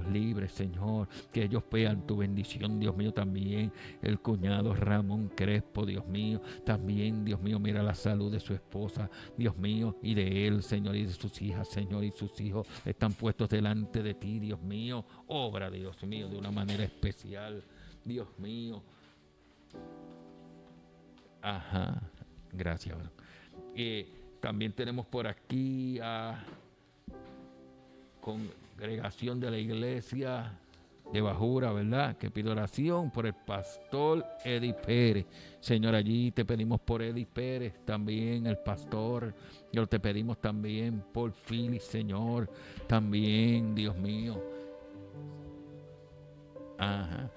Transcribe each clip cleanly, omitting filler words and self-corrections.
libres, Señor, que ellos vean tu bendición, Dios mío, también el cuñado Ramón Crespo, Dios mío, también, Dios mío, mira la salud de su esposa, Dios mío, y de él, Señor, y de sus hijas, Señor, y sus hijos están puestos delante de ti, Dios mío, obra, Dios mío, de una manera especial, Dios mío. Ajá, gracias. También tenemos por aquí a congregación de la iglesia de Bajura, ¿verdad? Que pide oración por el pastor Eddie Pérez. Señor, allí te pedimos por Eddie Pérez, también el pastor. Yo te pedimos también por Philly, Señor. También, Dios mío. Ajá.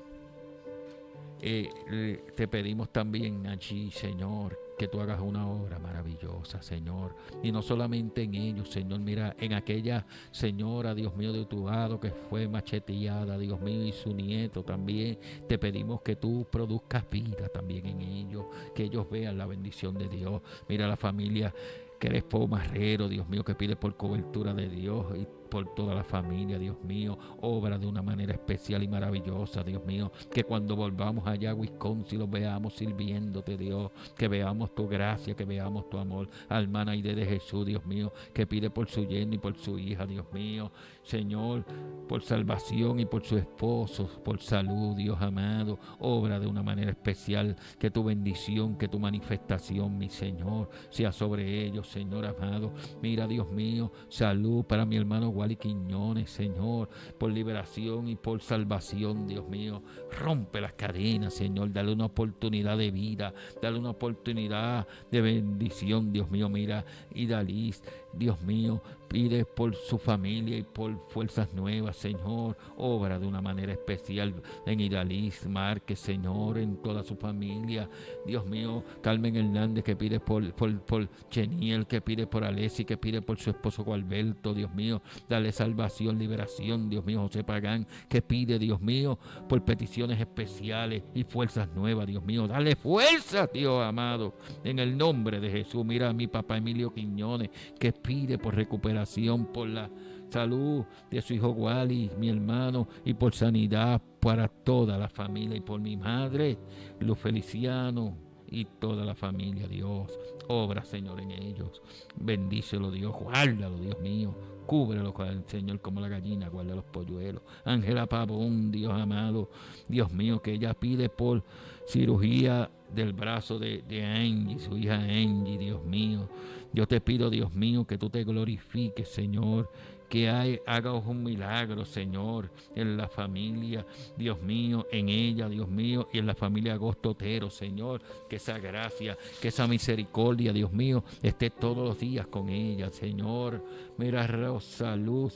Te pedimos también allí, Señor, que tú hagas una obra maravillosa, Señor. Y no solamente en ellos, Señor, mira, en aquella señora, Dios mío, de tu lado que fue macheteada, Dios mío, y su nieto también. Te pedimos que tú produzcas vida también en ellos, que ellos vean la bendición de Dios. Mira la familia Crespo Marrero, Dios mío, que pide por cobertura de Dios y por toda la familia, Dios mío, obra de una manera especial y maravillosa, Dios mío, que cuando volvamos allá a Wisconsin los veamos sirviéndote, Dios, que veamos tu gracia, que veamos tu amor, hermana Aide de Jesús, Dios mío, que pide por su yerno y por su hija, Dios mío, Señor, por salvación y por su esposo, por salud, Dios amado, obra de una manera especial, que tu bendición, que tu manifestación, mi Señor, sea sobre ellos, Señor amado. Mira, Dios mío, salud para mi hermano Wally Quiñones, Señor, por liberación y por salvación, Dios mío. Rompe las cadenas, Señor, dale una oportunidad de vida, dale una oportunidad de bendición, Dios mío. Mira, y Dalis, Dios mío, pide por su familia y por fuerzas nuevas, Señor, obra de una manera especial en Idalis Márquez, Señor, en toda su familia, Dios mío. Carmen Hernández, que pide por Cheniel, que pide por Alessi, que pide por su esposo Gualberto, Dios mío, dale salvación, liberación, Dios mío. José Pagán, que pide, Dios mío, por peticiones especiales y fuerzas nuevas, Dios mío, dale fuerza, Dios amado, en el nombre de Jesús. Mira a mi papá Emilio Quiñones, que pide por recuperación, por la salud de su hijo Wally, mi hermano, y por sanidad para toda la familia, y por mi madre, Luz Feliciano, y toda la familia, Dios. Obra, Señor, en ellos. Bendícelo, Dios. Guárdalo, Dios mío. Cúbrelo, Señor, como la gallina guarda los polluelos. Ángela Pavón, Dios amado, Dios mío, que ella pide por cirugía del brazo de Angie, su hija Angie, Dios mío. Yo te pido, Dios mío, que tú te glorifiques, Señor, que hagas un milagro, Señor, en la familia, Dios mío, en ella, Dios mío, y en la familia Agostotero, Señor, que esa gracia, que esa misericordia, Dios mío, esté todos los días con ella, Señor. Mira, Rosa Luz,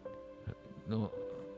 no,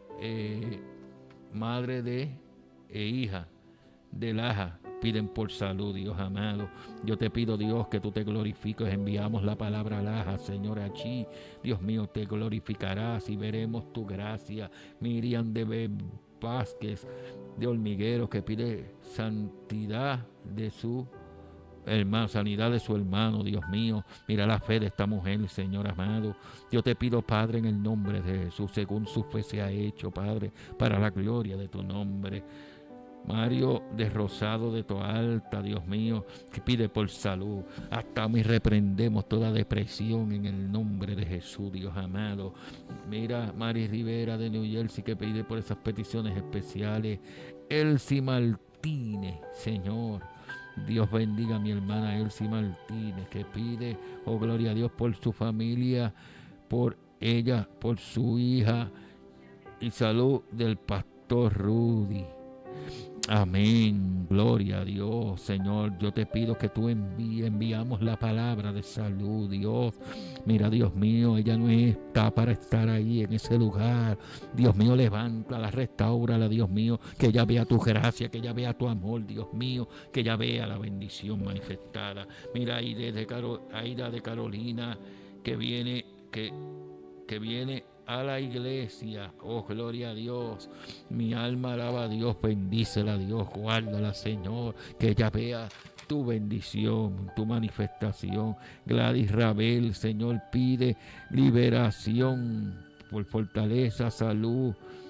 madre de hija de Laja, piden por salud, Dios amado. Yo te pido, Dios, que tú te glorifiques. Enviamos la palabra a Laja, Señor, allí, Dios mío, te glorificarás y veremos tu gracia. Miriam de Vázquez, de Hormiguero, que pide santidad de su hermano, sanidad de su hermano, Dios mío. Mira la fe de esta mujer, Señor amado. Yo te pido, Padre, en el nombre de Jesús, según su fe se ha hecho, Padre, para la gloria de tu nombre. Mario de Rosado de Toalta, Dios mío, que pide por salud. Hasta hoy reprendemos toda depresión en el nombre de Jesús, Dios amado. Mira, Mari Rivera de New Jersey, que pide por esas peticiones especiales. Elsie Martínez, Señor, Dios bendiga a mi hermana Elsie Martínez, que pide, oh gloria a Dios, por su familia, por ella, por su hija, y salud del pastor Rudy. Amén, gloria a Dios, Señor. Yo te pido que tú enviamos la palabra de salud, Dios. Mira, Dios mío, ella no está para estar ahí en ese lugar. Dios mío, levántala, restaurala, Dios mío, que ella vea tu gracia, que ella vea tu amor, Dios mío, que ella vea la bendición manifestada. Mira, Aida de Carolina, que viene, que viene a la iglesia. Oh, gloria a Dios. Mi alma alaba a Dios, bendícela, Dios, guárdala, Señor, que ella vea tu bendición, tu manifestación. Gladys Rabel, Señor, pide liberación por fortaleza, salud